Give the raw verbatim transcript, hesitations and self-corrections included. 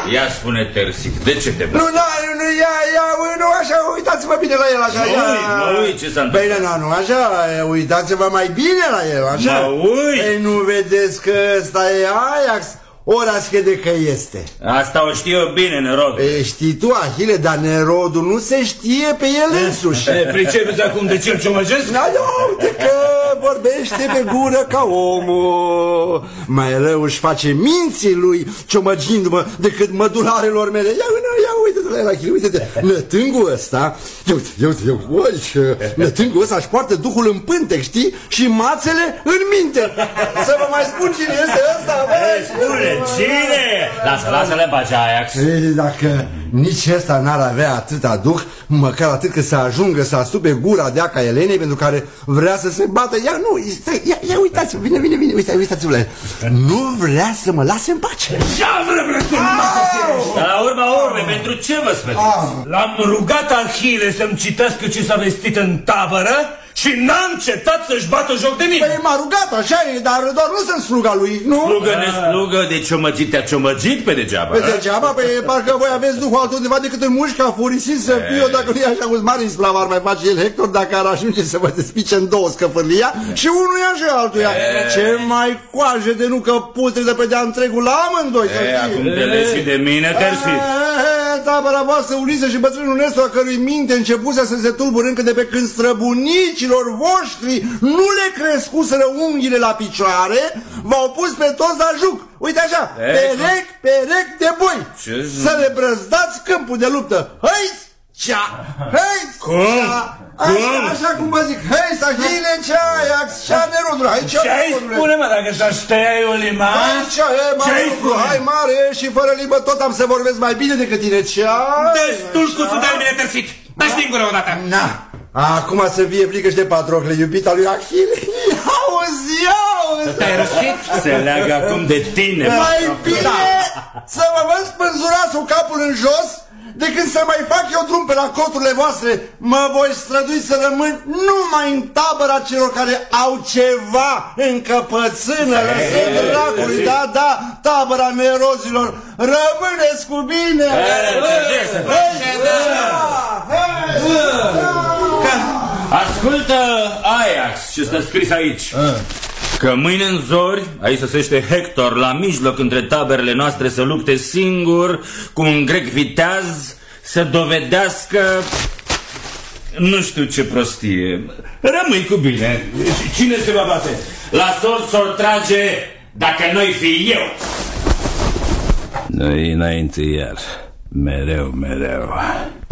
Ia spune, Tersit, de ce te bagi? Nu, nu, nu, ia, ia, nu așa, uitați-vă bine la el, așa. Mă uit, mă uit, ce s-a întâmplat? Bine, nu, nu, așa, uitați-vă mai bine la el, așa. Mă uit. Ei, nu vedeți că ăsta e Ajax? Ora crede că este. Asta o știu eu bine, Nerod. E, știi tu, Ahile, dar Nerodul nu se știe pe el însuși. Pricepeți acum de ce-l ciomăgesc? Da, uite că vorbește pe gură ca omul. Mai rău își face minții lui ciomăgindu-mă decât mădularelor mele. Ia, ia, uite-te la Ahile, uite-te. Nătângul ăsta, ia uite, ia uite, ia uite, nătângul ăsta își poartă duhul în pântec, știi? Și mațele în minte. Să vă mai spun cine este ăsta, băi? Spune, cine? Lasă, lasă-le bagi, Ajax. Ei, dacă nici ăsta n-ar avea atâta duh, măcar atât că să ajungă să astupe gura de aca Elenei pentru care vrea să se bată. Ia, nu, ia, ia uitați-vă, vine, vine, vine, uitați, uitați-vă la el. Nu vrea să mă lase în pace. Dar la urma urme, pentru ce vă speriți? L-am rugat Ahile să-mi citească ce s-a vestit în tabără și n-am cetat să-și bată joc de mine. Păi m-a rugat, așa e, dar doar nu sunt sluga lui, nu? Slugă neslugă, de ciomăgit te-a ciomăgit pe degeaba. Pe degeaba? Păi parcă voi aveți duhul altundeva decât în mușca furisit să fiu eu, dacă nu e așa cu Marisplav ar mai face el Hector dacă ar ajunge să vă despice în două scăfârlia și unuia și altuia. Ce mai coaje de nucă putre de pe de-a întregul la amândoi. E, acum de leși de mine, Tersit. Tabăra voastră Ulise și bătrânul Nestor, a cărui minte începuse să se tulbură încă de pe când străbunicilor voștri nu le crescuseră unghiile la picioare, v-au pus pe toți la juc. Uite așa, perec, perec de boi. Să le brăzdați câmpul de luptă. Hăi, cea, hăi, cea. Așa, așa cum vă zic, hăi, Ahile, cea, Ajax, cea Nerodul, hai, cea. Ce-ai spune, mă, dacă s-aș tăia eu lima? Hai, cea, e, mare lucru, hai, mare, și fără limbă tot am să vorbesc mai bine decât tine, cea. Destul cu sudel bine tărsit. Dă-și din gură odată. Na. Acum să fie frică și de Patrocle, iubita lui Ahile. Iauzi, iauzi! Tersit se leagă acum de tine. Mai bine să mă văd spânzurați cu capul în jos decât să mai fac eu drum pe la coturile voastre. Mă voi strădui să rămân numai în tabăra celor care au ceva în căpățână. Lăsând dracului, da, da, tabăra nerozilor. Rămâneți cu bine! Ascultă, Ajax, ce stă scris aici. Că mâine în zori, aici sosește Hector la mijloc între taberele noastre să lupte singur cu un grec viteaz, să dovedească nu știu ce prostie. Rămâi cu bine. Cine se va bate? La sol s-or trage dacă noi fi eu. Noi înainte iar, mereu, mereu.